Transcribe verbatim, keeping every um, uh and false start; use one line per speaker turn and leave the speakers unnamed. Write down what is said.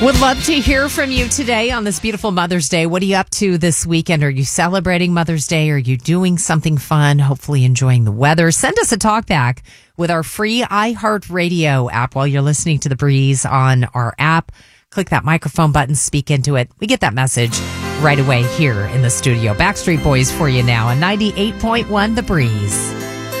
Would love to hear from you today on this beautiful Mother's Day. What are you up to this weekend? Are you celebrating Mother's Day? Are you doing something fun? Hopefully enjoying the weather. Send us a talk back with our free iHeartRadio app while you're listening to The Breeze on our app. Click that microphone button, speak into it. We get that message right away here in the studio. Backstreet Boys for you now on ninety-eight point one The Breeze.